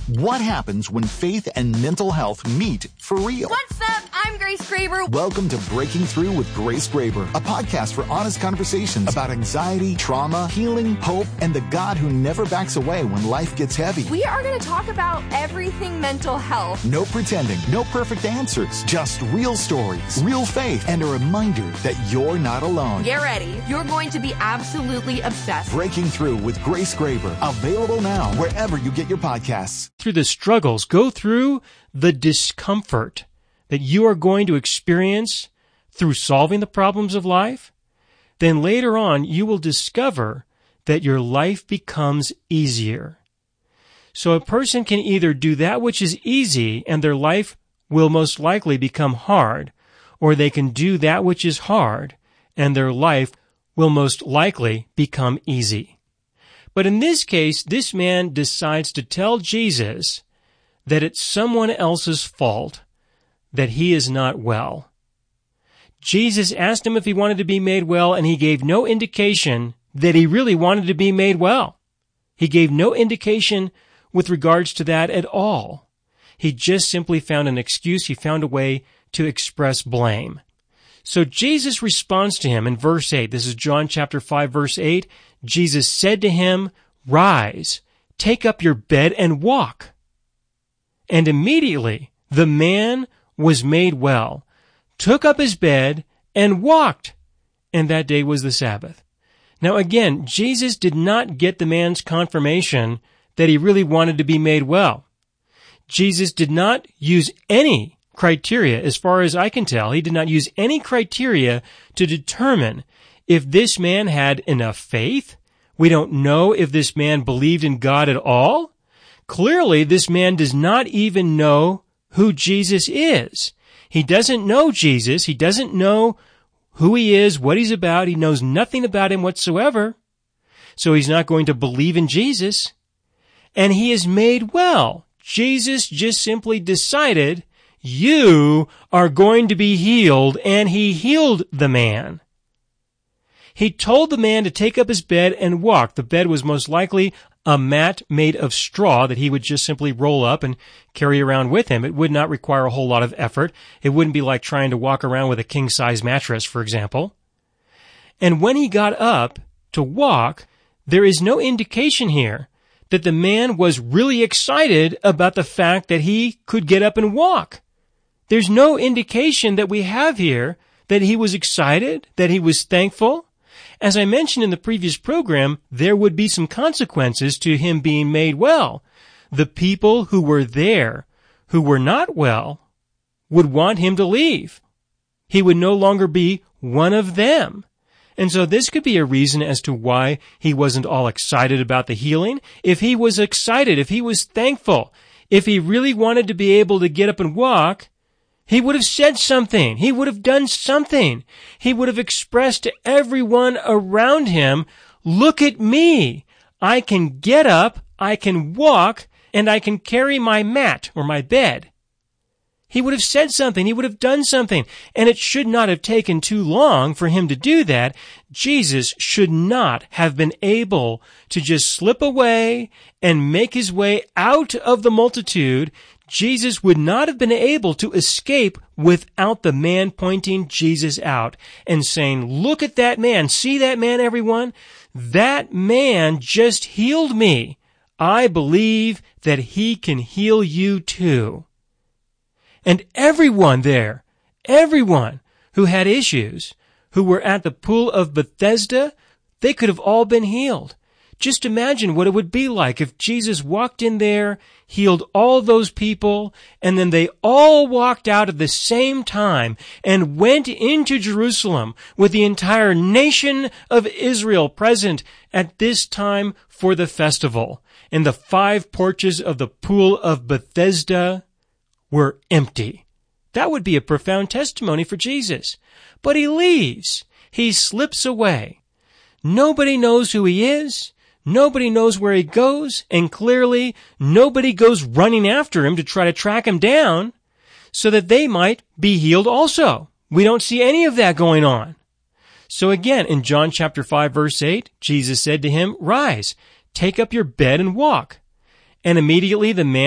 What happens when faith and mental health meet for real? What's up? I'm Grace Graber. Welcome to Breaking Through with Grace Graber, a podcast for honest conversations about anxiety, trauma, healing, hope, and the God who never backs away when life gets heavy. We are going to talk about everything mental health. No pretending, no perfect answers, just real stories, real faith, and a reminder that you're not alone. Get ready. You're going to be absolutely obsessed. Breaking Through with Grace Graber, available now wherever you get your podcasts. Through the struggles, go through the discomfort that you are going to experience through solving the problems of life, then later on you will discover that your life becomes easier. So a person can either do that which is easy and their life will most likely become hard, or they can do that which is hard and their life will most likely become easy. But in this case, this man decides to tell Jesus that it's someone else's fault that he is not well. Jesus asked him if he wanted to be made well, and he gave no indication that he really wanted to be made well. He gave no indication with regards to that at all. He just simply found an excuse. He found a way to express blame. So Jesus responds to him in verse 8. This is John chapter 5, verse 8. Jesus said to him, "Rise, take up your bed and walk." And immediately the man was made well, took up his bed and walked. And that day was the Sabbath. Now again, Jesus did not get the man's confirmation that he really wanted to be made well. Jesus did not use any criteria, as far as I can tell. He did not use any criteria to determine if this man had enough faith. We don't know if this man believed in God at all. Clearly, this man does not even know who Jesus is. He doesn't know Jesus. He doesn't know who he is, what he's about. He knows nothing about him whatsoever. So he's not going to believe in Jesus. And he is made well. Jesus just simply decided, you are going to be healed, and he healed the man. He told the man to take up his bed and walk. The bed was most likely a mat made of straw that he would just simply roll up and carry around with him. It would not require a whole lot of effort. It wouldn't be like trying to walk around with a king-size mattress, for example. And when he got up to walk, there is no indication here that the man was really excited about the fact that he could get up and walk. There's no indication that we have here that he was excited, that he was thankful. As I mentioned in the previous program, there would be some consequences to him being made well. The people who were there, who were not well, would want him to leave. He would no longer be one of them. And so this could be a reason as to why he wasn't all excited about the healing. If he was excited, if he was thankful, if he really wanted to be able to get up and walk, he would have said something. He would have done something. He would have expressed to everyone around him, look at me. I can get up, I can walk, and I can carry my mat or my bed. He would have said something. He would have done something. And it should not have taken too long for him to do that. Jesus should not have been able to just slip away and make his way out of the multitude. Jesus would not have been able to escape without the man pointing Jesus out and saying, look at that man. See that man, everyone? That man just healed me. I believe that he can heal you too. And everyone there, everyone who had issues, who were at the pool of Bethesda, they could have all been healed. Just imagine what it would be like if Jesus walked in there, healed all those people, and then they all walked out at the same time and went into Jerusalem with the entire nation of Israel present at this time for the festival. And the 5 porches of the pool of Bethesda were empty. That would be a profound testimony for Jesus. But he leaves. He slips away. Nobody knows who he is. Nobody knows where he goes. And clearly, nobody goes running after him to try to track him down so that they might be healed also. We don't see any of that going on. So again, in John chapter 5, verse 8, Jesus said to him, "Rise, take up your bed and walk." And immediately the man